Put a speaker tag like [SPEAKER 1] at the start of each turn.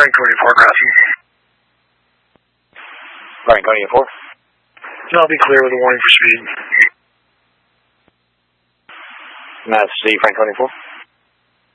[SPEAKER 1] Franconia 4, Grassy.
[SPEAKER 2] Franconia 4.
[SPEAKER 1] And I'll be clear with a warning for speed.
[SPEAKER 2] Mass C, Franconia 4.